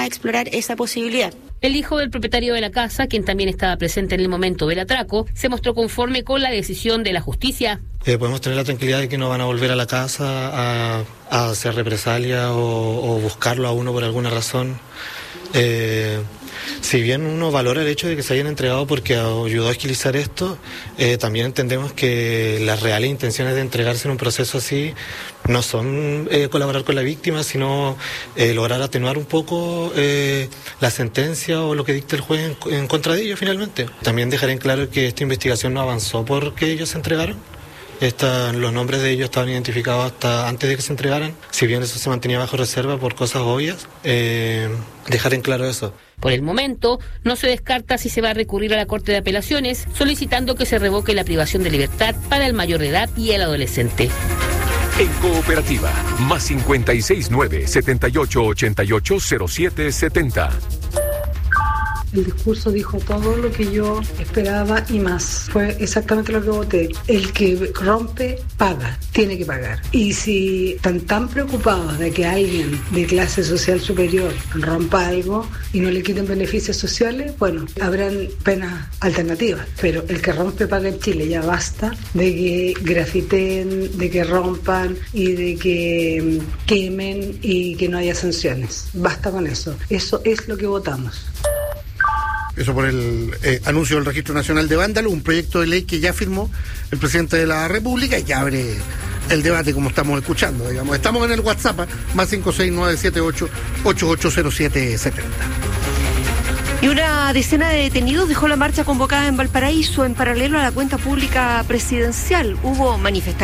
a explorar esa posibilidad. El hijo del propietario de la casa, quien también estaba presente en el momento del atraco, se mostró conforme con la decisión de la justicia. Podemos tener la tranquilidad de que no van a volver a la casa a hacer represalia o buscarlo a uno por alguna razón. Si bien uno valora el hecho de que se hayan entregado porque ayudó a agilizar esto, también entendemos que las reales intenciones de entregarse en un proceso así no son colaborar con la víctima, sino lograr atenuar un poco la sentencia o lo que dicte el juez en contra de ellos finalmente. También dejar en claro que esta investigación no avanzó porque ellos se entregaron. Los nombres de ellos estaban identificados hasta antes de que se entregaran, si bien eso se mantenía bajo reserva por cosas obvias, dejar en claro eso. Por el momento, no se descarta si se va a recurrir a la Corte de Apelaciones, solicitando que se revoque la privación de libertad para el mayor de edad y el adolescente. En Cooperativa, más 569-7888-0770. El discurso dijo todo lo que yo esperaba y más. Fue exactamente lo que voté. El que rompe, paga, tiene que pagar. Y si están tan preocupados de que alguien de clase social superior rompa algo y no le quiten beneficios sociales, bueno, habrán penas alternativas. Pero el que rompe, paga en Chile. Ya basta de que grafiten, de que rompan y de que quemen y que no haya sanciones. Basta con eso. Eso es lo que votamos. Eso por el anuncio del Registro Nacional de Vándalos, un proyecto de ley que ya firmó el presidente de la República y que abre el debate como estamos escuchando, digamos. Estamos en el WhatsApp, más 56978880770. Y una decena de detenidos dejó la marcha convocada en Valparaíso en paralelo a la cuenta pública presidencial. Hubo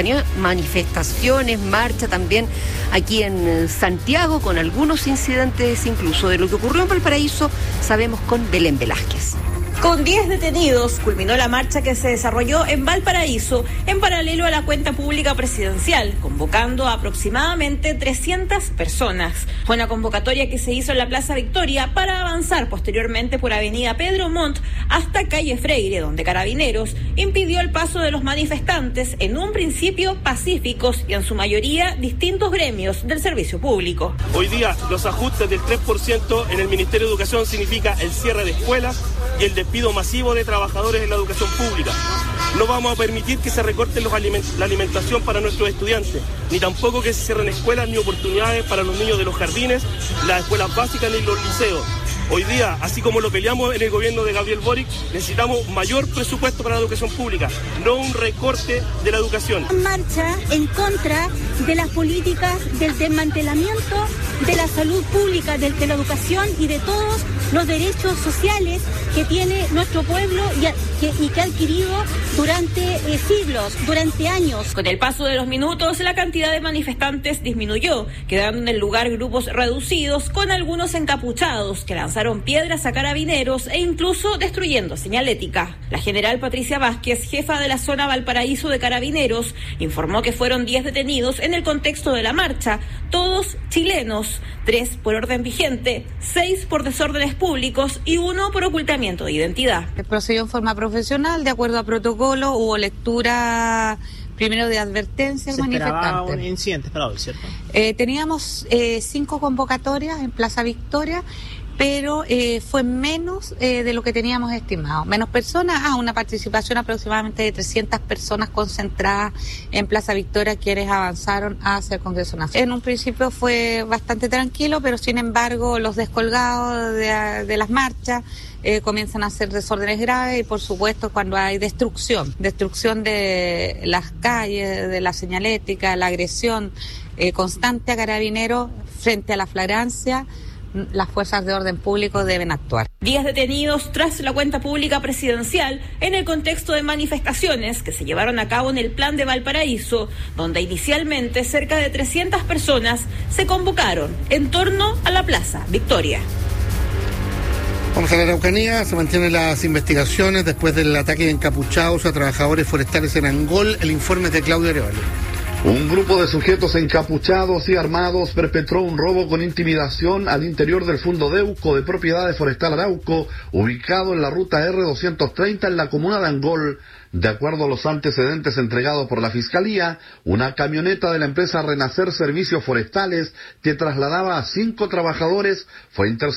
manifestaciones, marcha también aquí en Santiago, con algunos incidentes incluso. De lo que ocurrió en Valparaíso sabemos con Belén Velázquez. Con 10 detenidos culminó la marcha que se desarrolló en Valparaíso en paralelo a la cuenta pública presidencial, convocando a aproximadamente 300 personas. Fue una convocatoria que se hizo en la Plaza Victoria para avanzar posteriormente por Avenida Pedro Montt hasta Calle Freire, donde Carabineros impidió el paso de los manifestantes, en un principio pacíficos y en su mayoría distintos gremios del servicio público. Hoy día los ajustes del 3% en el Ministerio de Educación significa el cierre de escuelas y el despido masivo de trabajadores en la educación pública. No vamos a permitir que se recorten la alimentación para nuestros estudiantes, ni tampoco que se cierren escuelas ni oportunidades para los niños de los jardines, las escuelas básicas ni los liceos. Hoy día, así como lo peleamos en el gobierno de Gabriel Boric, necesitamos mayor presupuesto para la educación pública, no un recorte de la educación. Marcha en contra de las políticas del desmantelamiento de la salud pública, de la educación y de todos los derechos sociales que tiene nuestro pueblo y que ha adquirido durante siglos, durante años. Con el paso de los minutos, la cantidad de manifestantes disminuyó, quedando en el lugar grupos reducidos con algunos encapuchados que lanzaron piedras a Carabineros e incluso destruyendo señalética. La general Patricia Vázquez, jefa de la zona Valparaíso de Carabineros, informó que fueron 10 detenidos en el contexto de la marcha, todos chilenos, 3 por orden vigente, 6 por desórdenes públicos y 1 por ocultamiento de identidad. Procedió en forma profesional, de acuerdo a protocolo, hubo lectura primero de advertencia al manifestante. Se esperaba un incidente, ¿cierto? Teníamos 5 convocatorias en Plaza Victoria, pero fue menos de lo que teníamos estimado. Menos personas, una participación aproximadamente de 300 personas concentradas en Plaza Victoria, quienes avanzaron hacia el Congreso Nacional. En un principio fue bastante tranquilo, pero sin embargo los descolgados de las marchas comienzan a hacer desórdenes graves y por supuesto cuando hay destrucción de las calles, de la señalética, la agresión constante a Carabineros frente a la flagrancia, las fuerzas de orden público deben actuar. 10 detenidos tras la cuenta pública presidencial en el contexto de manifestaciones que se llevaron a cabo en el Plan de Valparaíso, donde inicialmente cerca de 300 personas se convocaron en torno a la Plaza Victoria. Vamos a la Araucanía, se mantienen las investigaciones después del ataque de encapuchados a trabajadores forestales en Angol. El informe es de Claudio Arevalo. Un grupo de sujetos encapuchados y armados perpetró un robo con intimidación al interior del Fundo Deuco de Propiedades Forestal Arauco, ubicado en la ruta R230 en la comuna de Angol. De acuerdo a los antecedentes entregados por la Fiscalía, una camioneta de la empresa Renacer Servicios Forestales que trasladaba a 5 trabajadores fue interceptada